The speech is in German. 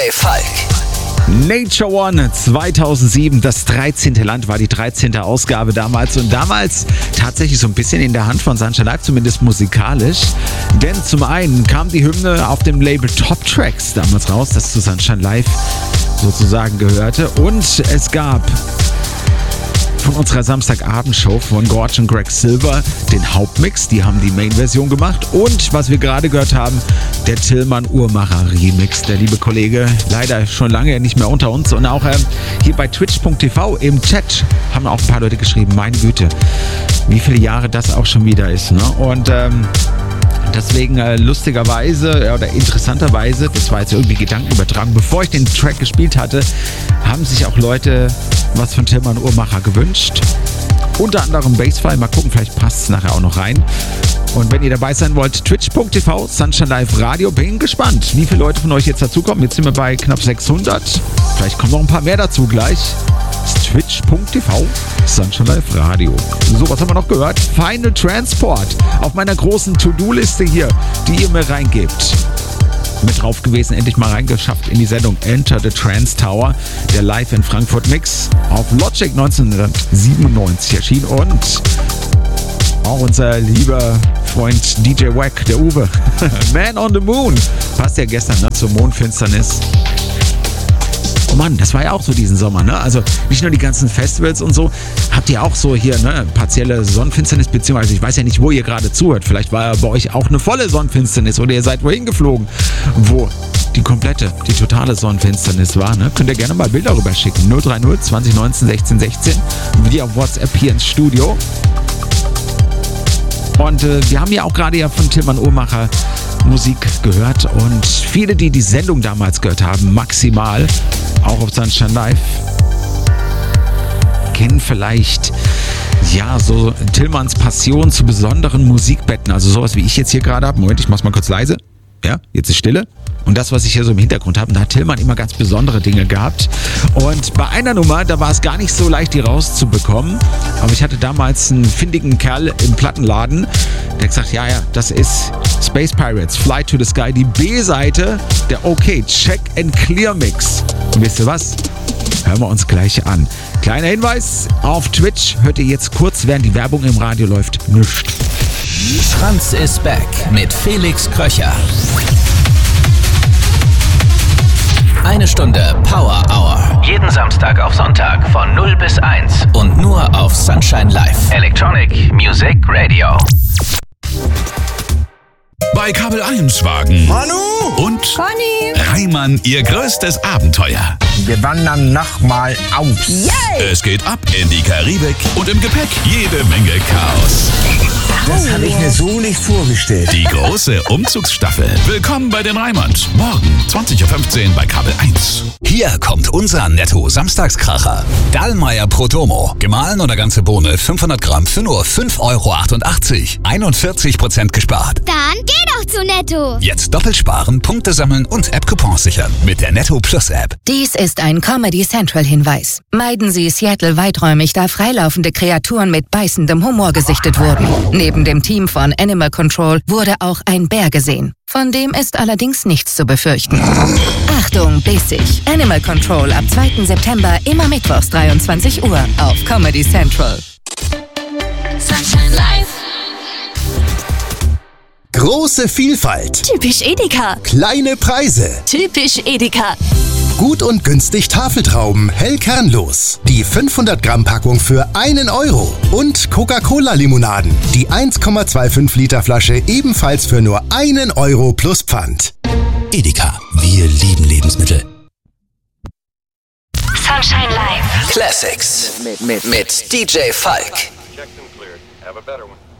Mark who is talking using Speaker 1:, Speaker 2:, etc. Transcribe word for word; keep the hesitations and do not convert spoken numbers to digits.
Speaker 1: Falk.
Speaker 2: Nature One zweitausendsieben, das dreizehnte Land war die dreizehnte Ausgabe damals und damals tatsächlich so ein bisschen in der Hand von Sunshine Live, zumindest musikalisch. Denn zum einen kam die Hymne auf dem Label Top Tracks damals raus, das zu Sunshine Live sozusagen gehörte, und es gab von unserer Samstagabendshow von Gorge und Greg Silver den Hauptmix, die haben die Main-Version gemacht, und was wir gerade gehört haben, der Tillmann Uhrmacher Remix. Der liebe Kollege, leider schon lange nicht mehr unter uns, und auch äh, hier bei twitch punkt t v im Chat haben auch ein paar Leute geschrieben, meine Güte, wie viele Jahre das auch schon wieder ist, ne? Und ähm, deswegen äh, lustigerweise äh, oder interessanterweise, das war jetzt irgendwie Gedankenübertragung, bevor ich den Track gespielt hatte, haben sich auch Leute was von Tillmann Uhrmacher gewünscht. Unter anderem Bassfile, mal gucken, vielleicht passt es nachher auch noch rein. Und wenn ihr dabei sein wollt, twitch punkt t v, Sunshine Live Radio, bin gespannt, wie viele Leute von euch jetzt dazukommen. Jetzt sind wir bei knapp sechshundert, vielleicht kommen noch ein paar mehr dazu gleich. twitch punkt t v, Sunshine Live Radio. So, was haben wir noch gehört? Final Transport auf meiner großen To-Do-Liste hier, die ihr mir reingebt. Mit drauf gewesen, endlich mal reingeschafft in die Sendung Enter the Trance Tower, der Live in Frankfurt Mix auf Logic neunzehnhundertsiebenundneunzig erschien, und auch unser lieber Freund D J Wack, der Uwe, Man on the Moon, passt ja gestern, ne, zur Mondfinsternis. Oh Mann, das war ja auch so diesen Sommer, ne? Also nicht nur die ganzen Festivals und so. Habt ihr auch so hier, ne, partielle Sonnenfinsternis, beziehungsweise ich weiß ja nicht, wo ihr gerade zuhört. Vielleicht war ja bei euch auch eine volle Sonnenfinsternis oder ihr seid wohin geflogen, wo die komplette, die totale Sonnenfinsternis war, ne? Könnt ihr gerne mal Bilder rüber schicken. null drei null zwanzig neunzehn sechzehn sechzehn via WhatsApp hier ins Studio. Und äh, wir haben ja auch gerade ja von Tillmann Uhrmacher Musik gehört, und viele, die die Sendung damals gehört haben, maximal, auch auf Sunshine Live, kennen vielleicht ja so Tillmanns Passion zu besonderen Musikbetten, also sowas wie ich jetzt hier gerade habe. Moment, ich mach's mal kurz leise. Ja, jetzt ist Stille. Und das, was ich hier so im Hintergrund habe, da hat Tillmann immer ganz besondere Dinge gehabt. Und bei einer Nummer, da war es gar nicht so leicht, die rauszubekommen. Aber ich hatte damals einen findigen Kerl im Plattenladen, der gesagt, ja, ja, das ist Space Pirates, Fly to the Sky, die B-Seite der OK Check and Clear Mix. Und wisst ihr was? Hören wir uns gleich an. Kleiner Hinweis, auf Twitch hört ihr jetzt kurz, während die Werbung im Radio läuft, nichts.
Speaker 1: Franz ist back mit Felix Kröcher. Eine Stunde Power Hour. Jeden Samstag auf Sonntag von null bis eins. Und nur auf Sunshine Live. Electronic Music Radio.
Speaker 3: Bei Kabel eins wagen
Speaker 4: Manu
Speaker 3: und
Speaker 4: Conny
Speaker 3: Reimann ihr größtes Abenteuer.
Speaker 4: Wir wandern nochmal aus.
Speaker 3: Yay! Es geht ab in die Karibik und im Gepäck jede Menge Chaos.
Speaker 4: Das habe ich mir so nicht vorgestellt.
Speaker 3: Die große Umzugsstaffel. Willkommen bei den Reimanns. Morgen zwanzig Uhr fünfzehn bei Kabel eins.
Speaker 1: Hier kommt unser Netto-Samstagskracher. Dallmayr Prodomo. Gemahlen oder ganze Bohne fünfhundert Gramm für nur fünf Euro achtundachtzig. einundvierzig Prozent gespart.
Speaker 5: Dann geh doch zu Netto.
Speaker 1: Jetzt doppelt sparen, Punkte sammeln und App-Coupons sichern mit der Netto Plus App.
Speaker 6: Dies ist ein Comedy Central-Hinweis. Meiden Sie Seattle weiträumig, da freilaufende Kreaturen mit beißendem Humor gesichtet wurden. Neben dem Team von Animal Control wurde auch ein Bär gesehen. Von dem ist allerdings nichts zu befürchten. Achtung, bissig. Animal Control ab zweiten September immer mittwochs dreiundzwanzig Uhr auf Comedy Central.
Speaker 5: Sunshine Live.
Speaker 7: Große Vielfalt.
Speaker 5: Typisch Edeka.
Speaker 7: Kleine Preise.
Speaker 5: Typisch Edeka.
Speaker 7: Gut und günstig Tafeltrauben, hell kernlos. Die fünfhundert Gramm Packung für einen Euro. Und Coca-Cola-Limonaden. Die eins Komma fünfundzwanzig Liter Flasche ebenfalls für nur einen Euro plus Pfand.
Speaker 1: Edeka. Wir lieben Lebensmittel.
Speaker 5: Sunshine Live.
Speaker 1: Classics mit, mit, mit D J Falk.
Speaker 8: Checked and cleared. Have a better one.